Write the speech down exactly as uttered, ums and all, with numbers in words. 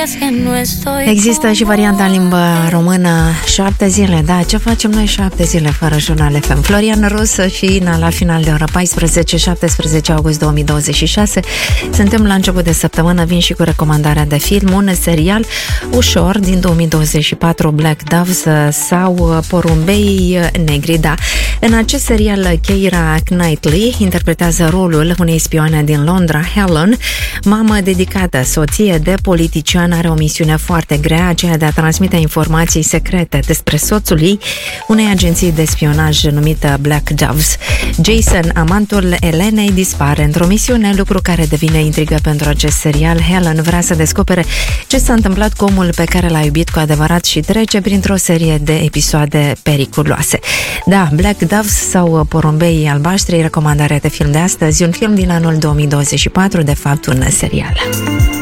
Există și varianta în limba română, șapte zile, da, ce facem noi șapte zile fără Jurnal F M? Florian Rusă și Ina la final de ora paisprezece, șaptesprezece august două mii douăzeci și șase. Suntem la început de săptămână, vin și cu recomandarea de film, un serial ușor din două mii douăzeci și patru, Black Doves sau Porumbei Negri, da. În acest serial, Keira Knightley interpretează rolul unei spioane din Londra, Helen, mamă dedicată, soție de politician, are o misiune foarte grea, aceea de a transmite informații secrete despre soțul ei unei agenții de spionaj numită Black Doves. Jason, amantul Elenei, dispare într-o misiune, lucru care devine intrigă pentru acest serial. Helen vrea să descopere ce s-a întâmplat cu omul pe care l-a iubit cu adevărat și trece printr-o serie de episoade periculoase. Da, Black Doves sau Porumbei Albaștri, recomandarea de film de astăzi, un film din anul două mii douăzeci și patru, de fapt un serial.